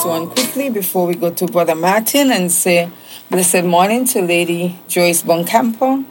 this one quickly before we go to Brother Martin and say blessed morning to Lady Joyce Boncampo.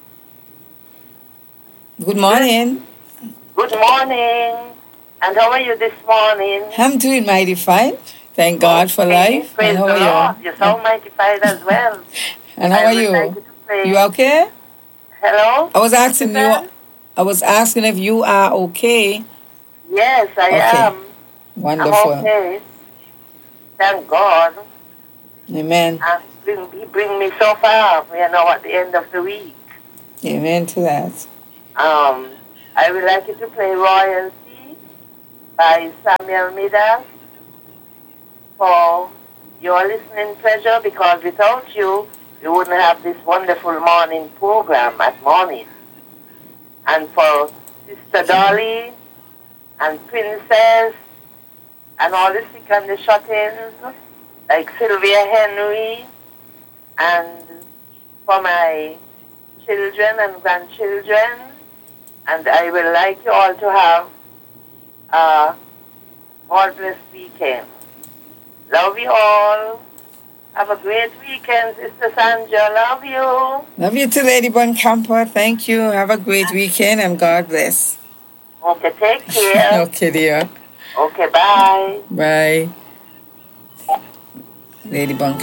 Good morning. Good morning. And how are you this morning? I'm doing mighty fine. Thank God for life. Praise and how the are Lord. You're so mighty fine as well. And how are you? You okay? Hello? I was asking if you are okay. Yes, I am. Wonderful. I'm okay. Thank God. Amen. And he bring me so far, at the end of the week. Amen to that. I would like you to play Royalty by Samuel Midas for your listening pleasure, because without you, we wouldn't have this wonderful morning program at morning. And for Sister Dolly and Princess and all the sick and the shut-ins, like Sylvia Henry, and for my children and grandchildren. And I would like you all to have a God-blessed weekend. Love you all. Have a great weekend, Sister Sandra. Love you. Love you too, Lady Boncampo. Thank you. Have a great weekend and God bless. Okay, take care. Okay, dear. Okay, bye. Bye. Lady Boncampo.